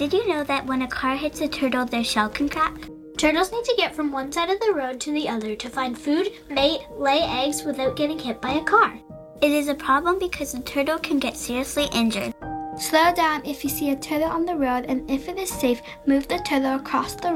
Did you know that when a car hits a turtle, their shell can crack? Turtles need to get from one side of the road to the other to find food, mate, lay eggs without getting hit by a car. It is a problem because the turtle can get seriously injured. Slow down if you see a turtle on the road, and if it is safe, move the turtle across the